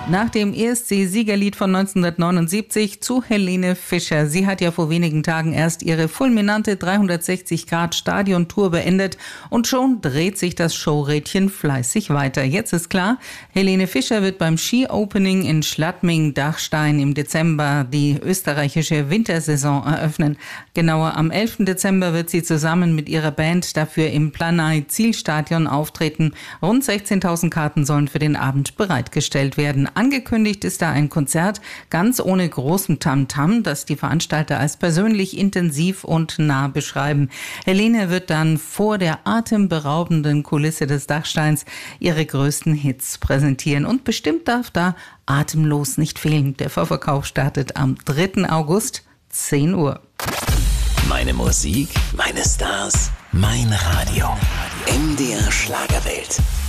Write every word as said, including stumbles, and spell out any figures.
Nach dem E S C-Siegerlied von neunzehnhundertneunundsiebzig zu Helene Fischer. Sie hat ja vor wenigen Tagen erst ihre fulminante dreihundertsechzig Grad Stadiontour beendet und schon dreht sich das Showrädchen fleißig weiter. Jetzt ist klar, Helene Fischer wird beim Ski-Opening in Schladming-Dachstein im Dezember die österreichische Wintersaison eröffnen. Genauer am elften Dezember wird sie zusammen mit ihrer Band dafür im Planai-Zielstadion auftreten. Rund sechzehntausend Karten sollen für den Abend bereitgestellt werden. Angekündigt ist da ein Konzert, ganz ohne großem Tamtam, das die Veranstalter als persönlich intensiv und nah beschreiben. Helene wird dann vor der atemberaubenden Kulisse des Dachsteins ihre größten Hits präsentieren. Und bestimmt darf da atemlos nicht fehlen. Der Vorverkauf startet am dritten August, zehn Uhr. Meine Musik, meine Stars, mein Radio. M D R Schlagerwelt.